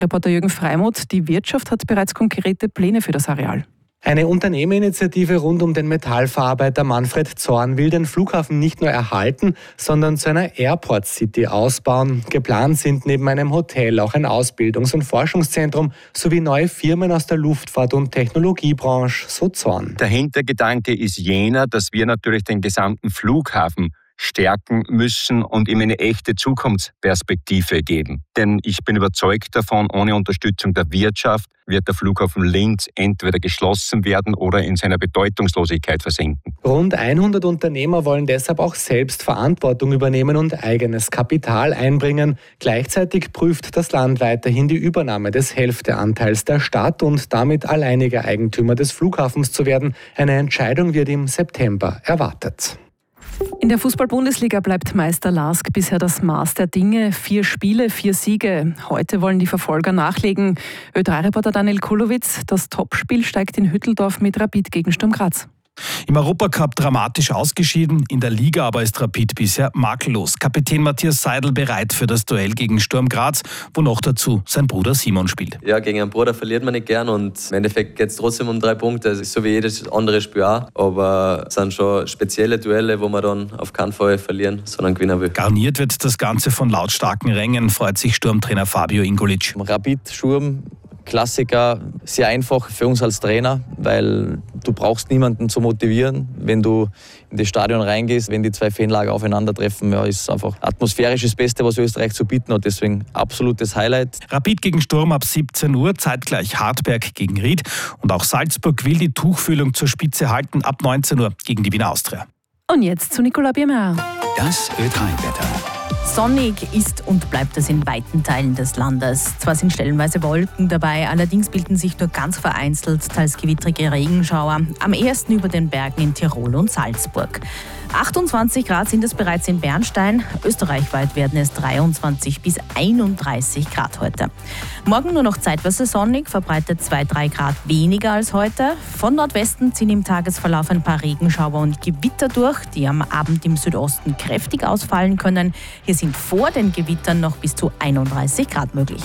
Reporter Jürgen Freimuth, die Wirtschaft hat bereits konkrete Pläne für das Areal. Eine Unternehmerinitiative rund um den Metallverarbeiter Manfred Zorn will den Flughafen nicht nur erhalten, sondern zu einer Airport City ausbauen. Geplant sind neben einem Hotel auch ein Ausbildungs- und Forschungszentrum sowie neue Firmen aus der Luftfahrt- und Technologiebranche, so Zorn. Der Hintergedanke ist jener, dass wir natürlich den gesamten Flughafen stärken müssen und ihm eine echte Zukunftsperspektive geben. Denn ich bin überzeugt davon, ohne Unterstützung der Wirtschaft wird der Flughafen Linz entweder geschlossen werden oder in seiner Bedeutungslosigkeit versinken. Rund 100 Unternehmer wollen deshalb auch selbst Verantwortung übernehmen und eigenes Kapital einbringen. Gleichzeitig prüft das Land weiterhin die Übernahme des Hälfteanteils der Stadt und damit alleiniger Eigentümer des Flughafens zu werden. Eine Entscheidung wird im September erwartet. In der Fußball-Bundesliga bleibt Meister LASK bisher das Maß der Dinge. 4 Spiele, 4 Siege. Heute wollen die Verfolger nachlegen. Ö3-Reporter Daniel Kulowitz, das Topspiel steigt in Hütteldorf mit Rapid gegen Sturm Graz. Im Europacup dramatisch ausgeschieden, in der Liga aber ist Rapid bisher makellos. Kapitän Matthias Seidel bereit für das Duell gegen Sturm Graz, wo noch dazu sein Bruder Simon spielt. Ja, gegen einen Bruder verliert man nicht gern und im Endeffekt geht es trotzdem um 3 Punkte. Es ist so wie jedes andere Spiel auch, aber es sind schon spezielle Duelle, wo man dann auf keinen Fall verlieren, sondern gewinnen will. Garniert wird das Ganze von lautstarken Rängen, freut sich Sturmtrainer Fabio Ingolic. Rapid, Sturm, Klassiker, sehr einfach für uns als Trainer, weil du brauchst niemanden zu motivieren. Wenn du in das Stadion reingehst, wenn die 2 Fanlager aufeinandertreffen, ja, ist einfach atmosphärisch das Beste, was Österreich zu bieten hat. Deswegen absolutes Highlight. Rapid gegen Sturm ab 17 Uhr, zeitgleich Hartberg gegen Ried. Und auch Salzburg will die Tuchfühlung zur Spitze halten ab 19 Uhr gegen die Wiener Austria. Und jetzt zu Nicolas Biermeier. Das Ö3-Wetter. Sonnig ist und bleibt es in weiten Teilen des Landes. Zwar sind stellenweise Wolken dabei, allerdings bilden sich nur ganz vereinzelt teils gewittrige Regenschauer, am ehesten über den Bergen in Tirol und Salzburg. 28 Grad sind es bereits in Bernstein. Österreichweit werden es 23 bis 31 Grad heute. Morgen nur noch zeitweise sonnig, verbreitet 2-3 Grad weniger als heute. Von Nordwesten ziehen im Tagesverlauf ein paar Regenschauer und Gewitter durch, die am Abend im Südosten kräftig ausfallen können. Hier sind vor den Gewittern noch bis zu 31 Grad möglich.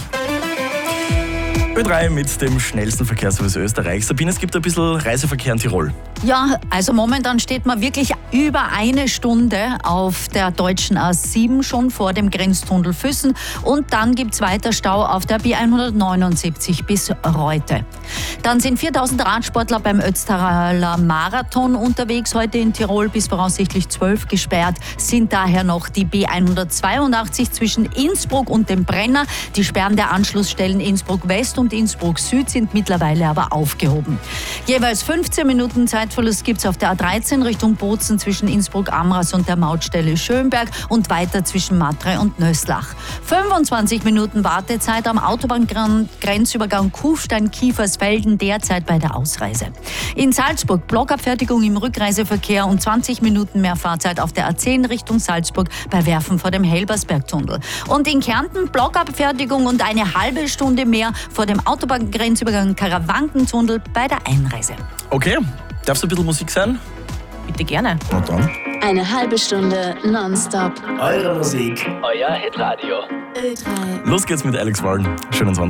Ö3 mit dem schnellsten Verkehrsservice Österreichs. Sabine, es gibt ein bisschen Reiseverkehr in Tirol. Ja, also momentan steht man wirklich über 1 Stunde auf der deutschen A7 schon vor dem Grenztunnel Füssen. Und dann gibt es weiter Stau auf der B179 bis Reute. Dann sind 4000 Radsportler beim Ötztaler Marathon unterwegs heute in Tirol, bis voraussichtlich 12 gesperrt. Sind daher noch die B182 zwischen Innsbruck und dem Brenner. Die Sperren der Anschlussstellen Innsbruck West und Innsbruck Süd sind mittlerweile aber aufgehoben. Jeweils 15 Minuten Zeitverlust gibt es auf der A13 Richtung Bozen zwischen Innsbruck-Amras und der Mautstelle Schönberg und weiter zwischen Matrei und Nöslach. 25 Minuten Wartezeit am Autobahngrenzübergang Kufstein-Kiefersfelden, derzeit bei der Ausreise. In Salzburg Blockabfertigung im Rückreiseverkehr und 20 Minuten mehr Fahrzeit auf der A10 Richtung Salzburg bei Werfen vor dem Helbersbergtunnel. Und in Kärnten Blockabfertigung und eine halbe Stunde mehr vor dem Autobahngrenzübergang Karawankentunnel bei der Einreise. Okay, darf es ein bisschen Musik sein? Bitte gerne. Na dann. Eine halbe Stunde nonstop. Eure Musik. Euer Hitradio. Ö3. Los geht's mit Alex Warren. Schönen Sonntag.